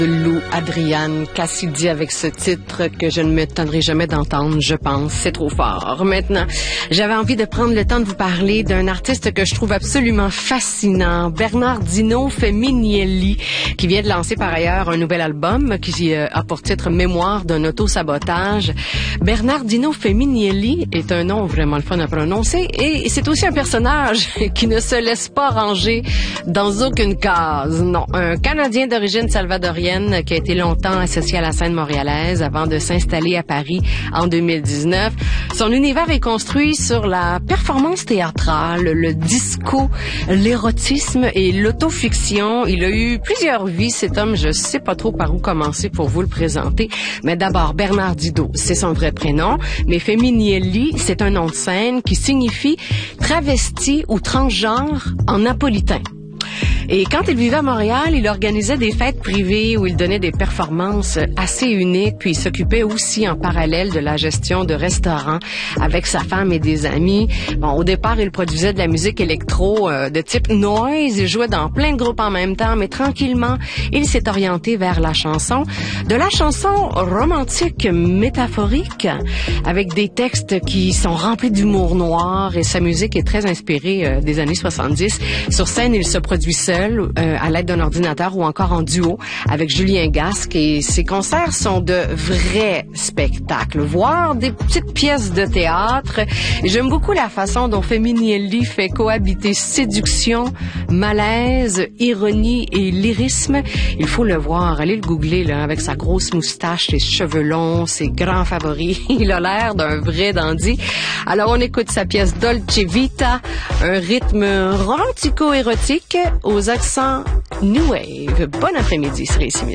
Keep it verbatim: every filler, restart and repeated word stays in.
Lou Adriane Cassidy avec ce titre que je ne m'étonnerai jamais d'entendre, je pense. C'est trop fort. Maintenant, j'avais envie de prendre le temps de vous parler d'un artiste que je trouve absolument fascinant, Bernardino Feminielli, qui vient de lancer par ailleurs un nouvel album qui euh, a pour titre Mémoire d'un auto-sabotage. Bernardino Feminielli est un nom vraiment le fun à prononcer et c'est aussi un personnage qui ne se laisse pas ranger dans aucune case. Non, un Canadien d'origine salvadorienne qui a été longtemps associé à la scène montréalaise avant de s'installer à Paris en deux mille dix-neuf. Son univers est construit sur la performance théâtrale, le disco, l'érotisme et l'autofiction. Il a eu plusieurs vies, cet homme. Je sais pas trop par où commencer pour vous le présenter. Mais d'abord, Bernardino, c'est son vrai prénom. Mais Feminielli, c'est un nom de scène qui signifie travesti ou transgenre en napolitain. Et quand il vivait à Montréal, il organisait des fêtes privées où il donnait des performances assez uniques, puis il s'occupait aussi en parallèle de la gestion de restaurants avec sa femme et des amis. Bon, au départ, il produisait de la musique électro euh, de type noise, il jouait dans plein de groupes en même temps, mais tranquillement, il s'est orienté vers la chanson, de la chanson romantique métaphorique, avec des textes qui sont remplis d'humour noir, et sa musique est très inspirée euh, des années soixante-dix. Sur scène, il se produit seul, euh, à l'aide d'un ordinateur ou encore en duo avec Julien Gasque, et ses concerts sont de vrais spectacles, voire des petites pièces de théâtre. Et j'aime beaucoup la façon dont Feminielli fait cohabiter séduction, malaise, ironie et lyrisme. Il faut le voir, allez le googler là, avec sa grosse moustache, ses cheveux longs, ses grands favoris. Il a l'air d'un vrai dandy. Alors on écoute sa pièce Dolce Vita, un rythme romantico-érotique aux accents New Wave. Bon après-midi, c'est ici.